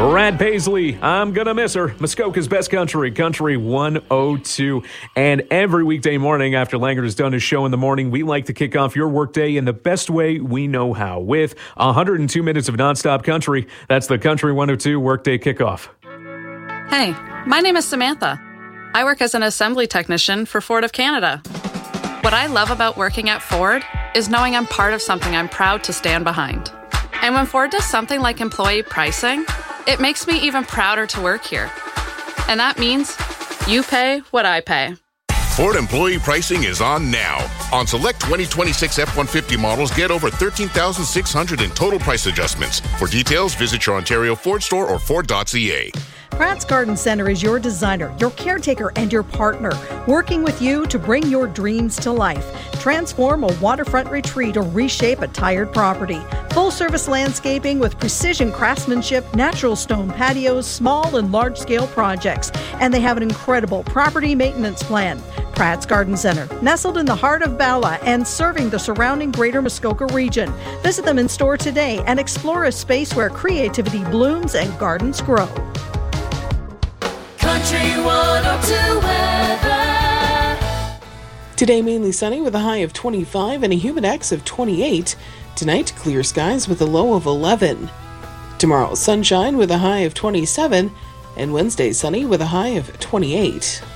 Brad Paisley, I'm gonna miss her. Muskoka's best country, Country 102. And every weekday morning after Langert has done his show in the morning, we like to kick off your workday in the best way we know how with 102 minutes of nonstop country. That's the Country 102 Workday Kickoff. Hey, my name is Samantha. I work as an assembly technician for Ford of Canada. What I love about working at Ford is knowing I'm part of something I'm proud to stand behind. And when Ford does something like employee pricing, it makes me even prouder to work here. And that means you pay what I pay. Ford employee pricing is on now. On select 2026 F-150 models, get over $13,600 in total price adjustments. For details, visit your Ontario Ford store or Ford.ca. Pratt's Garden Center is your designer, your caretaker, and your partner, working with you to bring your dreams to life. Transform a waterfront retreat or reshape a tired property. Full-service landscaping with precision craftsmanship, natural stone patios, small and large-scale projects. And they have an incredible property maintenance plan. Pratt's Garden Center, nestled in the heart of Bala and serving the surrounding greater Muskoka region. Visit them in store today and explore a space where creativity blooms and gardens grow. Country 102 weather. Today mainly sunny with a high of 25 and a humidex of 28. Tonight, clear skies with a low of 11. Tomorrow, sunshine with a high of 27. And Wednesday, sunny with a high of 28.